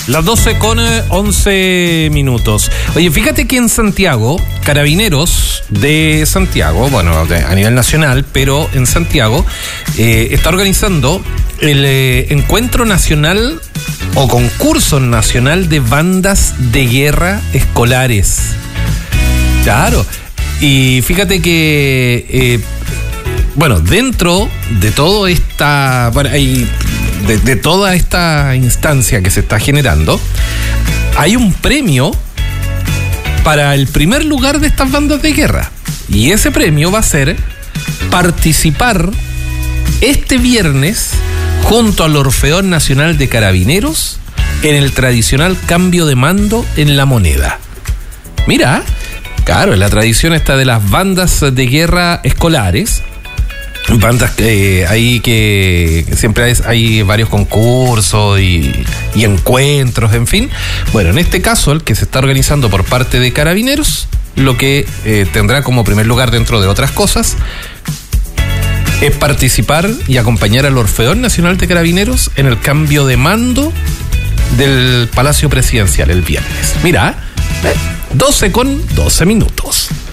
Las 12 con 11 minutos. Oye, fíjate que en Santiago, Carabineros de Santiago, bueno, a nivel nacional, pero en Santiago, está organizando el Encuentro Nacional o Concurso Nacional de Bandas de Guerra Escolares. Claro. Y fíjate que, bueno, dentro de todo esta... Bueno, hay... De toda esta instancia que se está generando, hay un premio para el primer lugar de estas bandas de guerra. Y ese premio va a ser participar este viernes junto al Orfeón Nacional de Carabineros en el tradicional cambio de mando en la moneda. Mira, claro, la tradición está de las bandas de guerra escolares. Bandas ahí que siempre hay varios concursos y encuentros, en fin. Bueno, en este caso, el que se está organizando por parte de Carabineros, lo que tendrá como primer lugar, dentro de otras cosas, es participar y acompañar al Orfeón Nacional de Carabineros en el cambio de mando del Palacio Presidencial el viernes. Mira, 12 con 12 minutos.